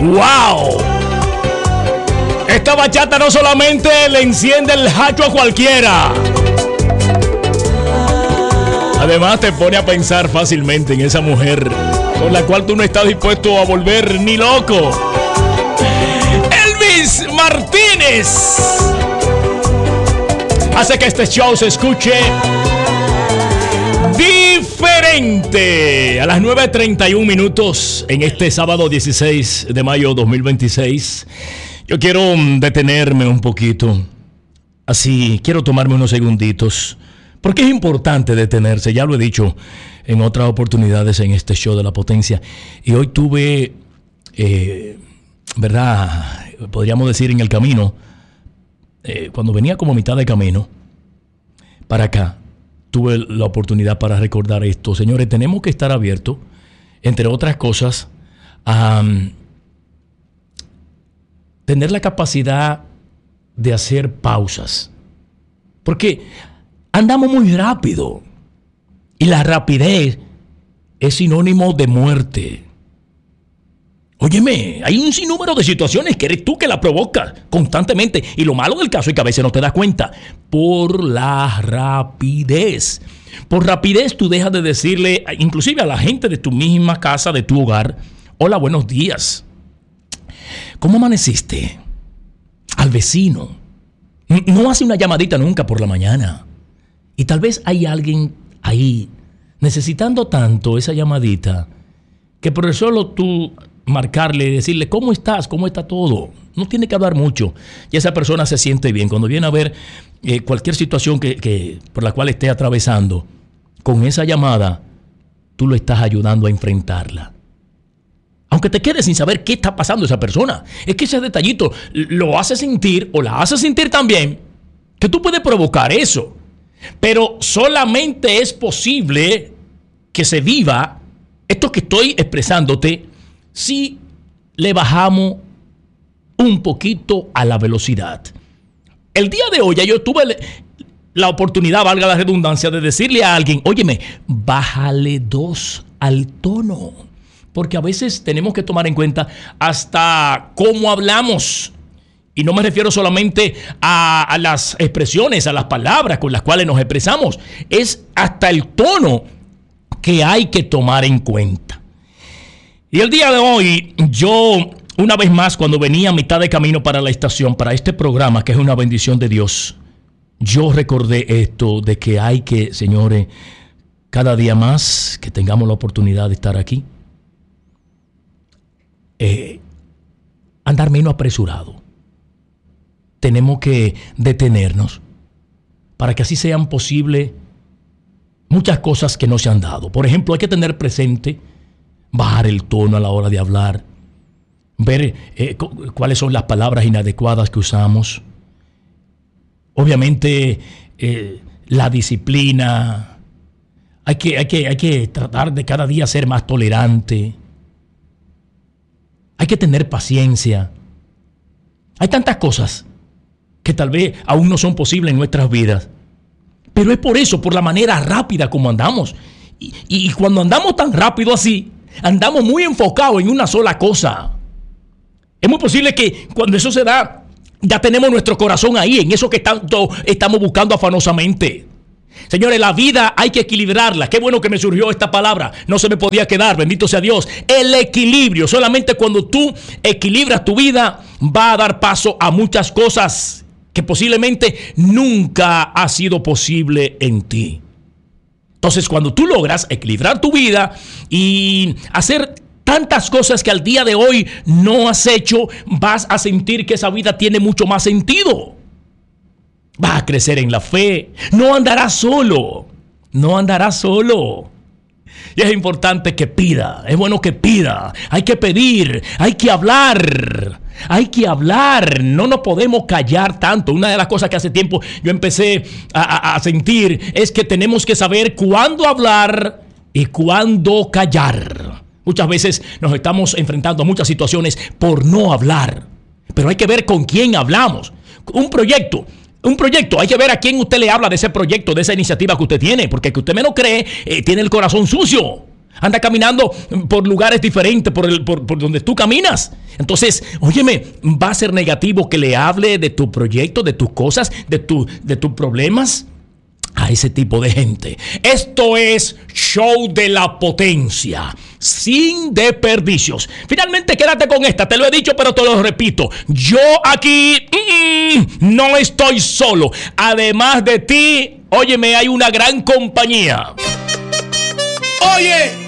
¡Wow! Esta bachata no solamente le enciende el hacho a cualquiera, además te pone a pensar fácilmente en esa mujer con la cual tú no estás dispuesto a volver ni loco. Elvis Martínez hace que este show se escuche diferente. A las 9:31 minutos en este sábado 16 de mayo 2026. Yo quiero detenerme un poquito. Así, quiero tomarme unos segunditos. Porque es importante detenerse, ya lo he dicho en otras oportunidades en este show de La Potencia. Y hoy tuve, ¿verdad? Podríamos decir en el camino, cuando venía como a mitad de camino para acá, tuve la oportunidad para recordar esto. Señores, tenemos que estar abiertos, entre otras cosas, a tener la capacidad de hacer pausas. Porque andamos muy rápido. Y la rapidez es sinónimo de muerte. Óyeme, hay un sinnúmero de situaciones que eres tú que la provocas constantemente. Y lo malo del caso es que a veces no te das cuenta. Por la rapidez. Por rapidez tú dejas de decirle, inclusive a la gente de tu misma casa, de tu hogar, hola, buenos días. ¿Cómo amaneciste? Al vecino. No hace una llamadita nunca por la mañana. Y tal vez hay alguien ahí necesitando tanto esa llamadita que por solo tú marcarle y decirle ¿cómo estás? ¿Cómo está todo? No tiene que hablar mucho y esa persona se siente bien. Cuando viene a ver cualquier situación que por la cual esté atravesando, con esa llamada tú lo estás ayudando a enfrentarla. Aunque te quedes sin saber qué está pasando esa persona. Es que ese detallito lo hace sentir o la hace sentir también que tú puedes provocar eso. Pero solamente es posible que se viva esto que estoy expresándote si le bajamos un poquito a la velocidad. El día de hoy ya yo tuve la oportunidad, valga la redundancia, de decirle a alguien, óyeme, bájale 2 al tono. Porque a veces tenemos que tomar en cuenta hasta cómo hablamos. Y no me refiero solamente a las expresiones, a las palabras con las cuales nos expresamos. Es hasta el tono que hay que tomar en cuenta. Y el día de hoy, yo, una vez más, cuando venía a mitad de camino para la estación, para este programa, que es una bendición de Dios, yo recordé esto de que hay que, señores, cada día más que tengamos la oportunidad de estar aquí, andar menos apresurado. Tenemos que detenernos para que así sean posibles muchas cosas que no se han dado. Por ejemplo, hay que tener presente, bajar el tono a la hora de hablar, ver cuáles son las palabras inadecuadas que usamos. Obviamente, la disciplina. Hay que tratar de cada día ser más tolerante. Hay que tener paciencia. Hay tantas cosas que tal vez aún no son posibles en nuestras vidas. Pero es por eso, por la manera rápida como andamos. Y cuando andamos tan rápido así, andamos muy enfocados en una sola cosa. Es muy posible que cuando eso se da, ya tenemos nuestro corazón ahí, en eso que tanto estamos buscando afanosamente. Señores, la vida hay que equilibrarla. Qué bueno que me surgió esta palabra. No se me podía quedar, bendito sea Dios. El equilibrio. Solamente cuando tú equilibras tu vida, va a dar paso a muchas cosas que posiblemente nunca ha sido posible en ti. Entonces, cuando tú logras equilibrar tu vida y hacer tantas cosas que al día de hoy no has hecho, vas a sentir que esa vida tiene mucho más sentido. Vas a crecer en la fe. No andarás solo. No andarás solo. Y es importante que pida. Es bueno que pida. Hay que pedir. Hay que hablar. Hay que hablar. No nos podemos callar tanto. Una de las cosas que hace tiempo yo empecé a sentir es que tenemos que saber cuándo hablar y cuándo callar. Muchas veces nos estamos enfrentando a muchas situaciones por no hablar. Pero hay que ver con quién hablamos. Un proyecto, hay que ver a quién usted le habla de ese proyecto, de esa iniciativa que usted tiene, porque el que usted menos cree tiene el corazón sucio. Anda caminando por lugares diferentes, por donde tú caminas. Entonces, óyeme, va a ser negativo que le hable de tu proyecto, de tus cosas, de tus problemas a ese tipo de gente. Esto es Show de la Potencia, sin desperdicios. Finalmente, quédate con esta. Te lo he dicho, pero te lo repito. Yo aquí no estoy solo. Además de ti, óyeme, hay una gran compañía. Oye,